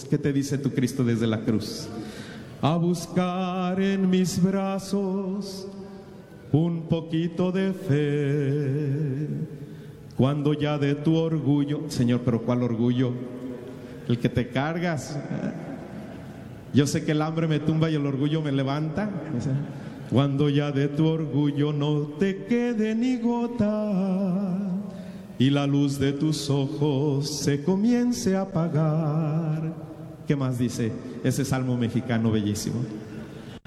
¿Qué te dice tu Cristo desde la cruz? A buscar en mis brazos un poquito de fe, cuando ya de tu orgullo, Señor, pero ¿cuál orgullo? El que te cargas. Yo sé que el hambre me tumba y el orgullo me levanta. Cuando ya de tu orgullo no te quede ni gota y la luz de tus ojos se comience a apagar. ¿Qué más dice ese salmo mexicano bellísimo?